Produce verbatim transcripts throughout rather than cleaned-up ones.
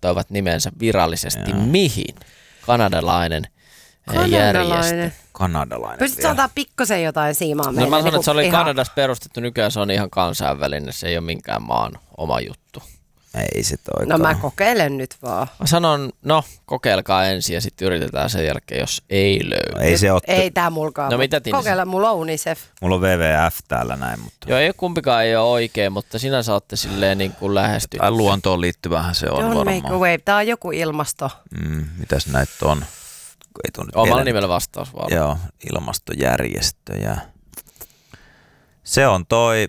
muuttoivat nimensä virallisesti Jaa. mihin? Kanadalainen, Kanadalainen. järjestö. Kanadalainen. Pystytkö antaa pikkusen jotain siimaa meille? No mä sanon, niin että se oli ihan... Kanadassa perustettu, nykyään se on ihan kansainvälinen, se ei ole minkään maan oma juttu. Ei se toikaan. No mä kokeilen nyt vaan. Mä sanon, no kokeilkaa ensin ja sitten yritetään sen jälkeen, jos ei löydy. No, ei se otte... Ei tää mulkaan. No mitä Tinni? Kokeilla, mulla on UNICEF. Mulla on W W F täällä näin, mutta... Joo, ei kumpikaan ei ole oikein, mutta sinä saatte silleen niin kuin lähestyä. Tai luontoon liittyvähän se on Don't varmaan. make a wave. Tää on joku ilmasto. Mm, mitäs näitä on? Ei tunne Omalla vielä... nimellä vastaus vaan. Joo, ilmastojärjestöjä. Se on toi...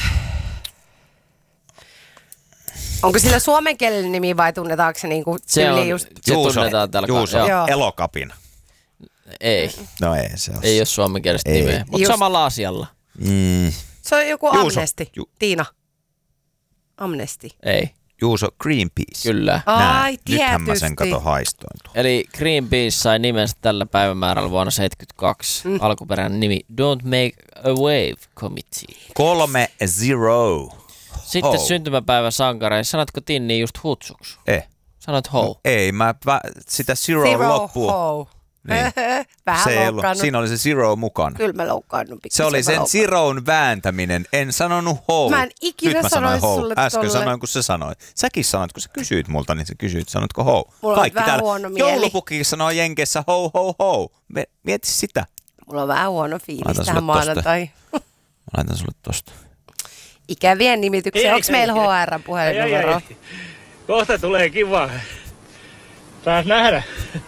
Onko sillä suomenkielinen nimi vai tunnetaanko se niinku Se, on, just... se Juuso, tunnetaan täällä. Juuso, Joo. Elokapina. Ei, No ei se ole. ei ole suomenkielistä Ei. nimeä, mutta Just- samalla asialla. Mm, Se on joku Juuso. Amnesty. Ju- Tiina. Amnesty. Ei, Juuso Greenpeace. kyllä. Ai, Nythän mä sen tietysti. kato haistoin tuolla. Eli Greenpeace sai nimensä tällä päivämäärällä vuonna seitsemänkymmentäkaksi. Mm. Alkuperäinen nimi Don't Make a Wave Committee. Kolme zero. Sitten Ho. syntymäpäivän sankareissa. Sanotko Tinni just hutsuks? Eh. Sanot ho. Ei, mä vä- sitä zero, Zero loppua. ho. Niin. Vähän Se ei ollut, loukkaannut. siinä oli se zero mukana. Kyllä mä loukkaannut pikkusen. Se oli mä sen loukkaannut. zeroon vääntäminen. En sanonut ho. Mä en ikinä Nyt mä sanoin sanoisi ho. sulle Äsken tolle. sanoin, kun sä sanoit. Säkin sanoit, kun sä kysyit multa, niin sä kysyit, sanotko ho. Mulla on vähän huono mieli. Joulupukki sanoo Jenkeissä ho ho ho. Me- Mieti sitä. Mulla on vähän huono fiilis Laitan tähän sulle tosta. maanantai. Mä laitan sulle tosta. Ikävien nimityksiä. Ei, Onko ei, meillä ei. H R puhelinnumero? Ai, ai, ai. Kohta tulee kiva. Taas nähdä.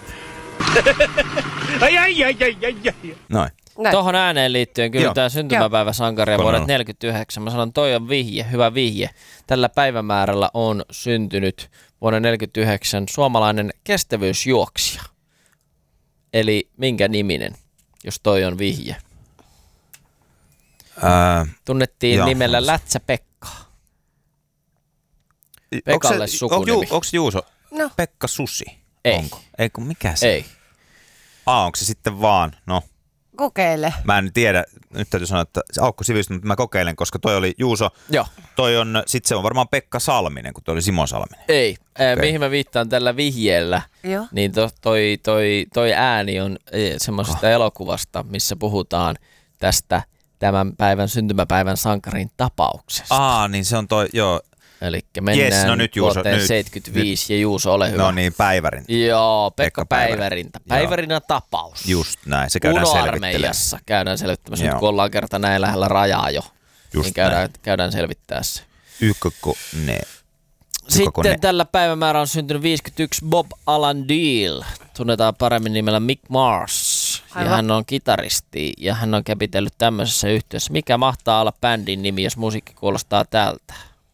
ai, ai, ai, ai, ai, ai. Noin. Näin. Tuohon ääneen liittyen kyllä Joo. tämä syntymäpäivä sankaria Kolme vuodet nolla. neljäkymmentäyhdeksän. Mä sanon, toi on vihje, hyvä vihje. Tällä päivämäärällä on syntynyt vuonna neljäkymmentäyhdeksän suomalainen kestävyysjuoksija. Eli minkä niminen, jos toi on vihje? Ää, Tunnettiin Joo. nimellä Lätsä Pekka. Pekalle onks se- sukunimi. on- Onko Juuso No. Pekka Susi? Ei. Onko? Ei kun mikä se? Ei. Aa, onko se sitten vaan? No, Kokeile. mä en tiedä. Nyt täytyy sanoa, että se Aukko sivistynyt, mutta mä kokeilen, koska toi oli Juuso. Joo. Toi on, sit se on varmaan Pekka Salminen, kun toi oli Simo Salminen. Ei. Okay. Okei. Mihin mä viittaan tällä vihjeellä? Joo. Niin to, toi, toi, toi ääni on eh, semmoisesta oh. elokuvasta, missä puhutaan tästä tämän päivän syntymäpäivän sankarin tapauksesta. Aa, niin se on toi, joo. Eli mennään Jes, no nyt Juuso, vuoteen nyt, seitsemänkymmentäviisi ja Juuso, ole hyvä. No niin, Päivärin. Joo, Pekka, Pekka Päivärinta. Päivärinta. Päivärinä tapaus. Just näin, se käydään selvittelemään. Uno-armeijassa käydään selvittämässä. Joo. Nyt kun ollaan kerta näin lähellä rajaa jo, Just niin käydään, näin. käydään selvittää se. Ykköko ne. Ykköko Sitten ne. tällä päivämäärä on syntynyt viisikymmentäyksi Bob Alan Deal. Tunnetaan paremmin nimellä Mick Mars. Ja Aivan. hän on kitaristi ja hän on käpitellyt tämmöisessä yhtiössä. Mikä mahtaa olla bändin nimi, jos musiikki kuulostaa tältä?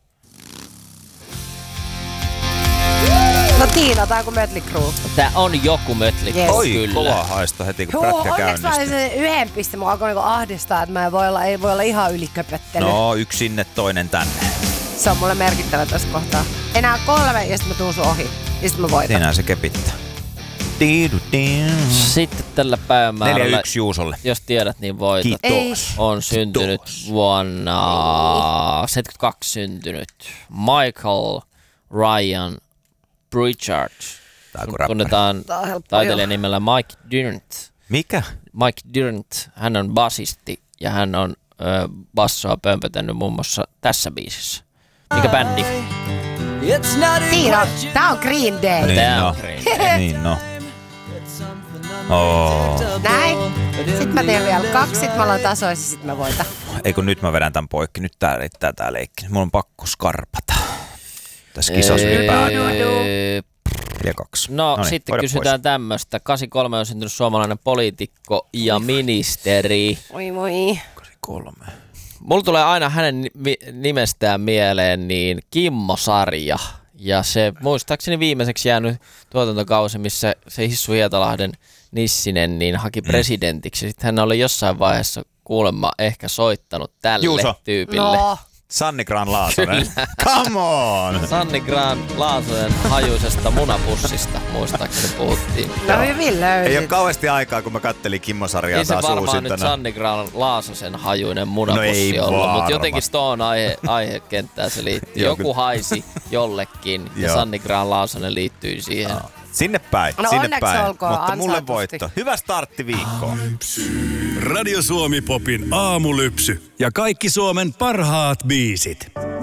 No Tiina, tää on kuin Mötley Crüe. Tää on joku Mötley Crüe, Yes. Oi, kyllä. kova haisto heti, kun Joo, prätkä onneksi mä olin käynnistyi. sen yhden piste. Mua alkoi niinku ahdistaa, että mä en voi olla, ei voi olla ihan yliköpöttely. No, yksi sinne, toinen tänne. Se on mulle merkittävä tässä kohtaa. Enää kolme ja sitten mä tuun sun ohi. Ja sitten mä voitan. Enää se kepittää. Tiidu, tiidu. Sitten tällä päivämäärällä, neljä yksi Juusolle. jos tiedät, niin voitat. Kiitos. On syntynyt vuonna seitsemänkymmentäkaksi syntynyt Michael Ryan Pritchard. Tää on kuin räppäri. Tunnetaan Tää on helppo taiteilijan nimellä Mike Dirnt. Mikä? Mike Dirnt, hän on basisti ja hän on ö, bassoa pömpötänyt muun muassa tässä biisissä. Mikä bändi? Tiina, tää on Green Day. Niin, Tää no. on Green Day. Niin, no. Oh. Näin. Sitten mä teen vielä kaksi, sit mä aloin tasoissa, sit mä voitan. Ei kun nyt mä vedän tän poikki. Nyt tää riittää tää leikki. Mulla on pakko skarpata. Tässä kisassa ylipäätään. Öö, Neljä kaksi. No Noniin, sitten hoida kysytään tämmöistä. kahdeksankymmentäkolme on syntynyt suomalainen poliitikko ja ministeri. Oi moi. pois. Kolme. Mulla tulee aina hänen ni- nimestään mieleen niin Kimmo Sarja. Ja se muistaakseni viimeiseksi jäänyt tuotantokausi, missä se Hissu Hietalahden Nissinen niin haki Mm. presidentiksi. Sitten hän oli jossain vaiheessa kuulemma ehkä soittanut tälle Juuso. tyypille. No, Sanni Grahn-Laasonen. Come on! Sanni Grahn-Laasonen hajuisesta munapussista, muistaakseni puhuttiin. No hyvin löysit. Ei ole kauheasti aikaa, kun mä kattelin Kimmo-sarjaa Ei se taas varmaan uusintana. nyt Sanni Grahn-Laasosen hajuinen munapussi No ei ollut, mutta varma. jotenkin tuohon aihe, aihekenttään se liittyy. Joku haisi jollekin ja Joo. Sanni Grahn-Laasonen liittyy siihen. Sinne päin, No sinne onneksi päin. olkoon, Mutta mulle ansaitusti. voitto. Hyvä startti viikkoon. Radio Suomi Popin aamulypsy ja kaikki Suomen parhaat biisit.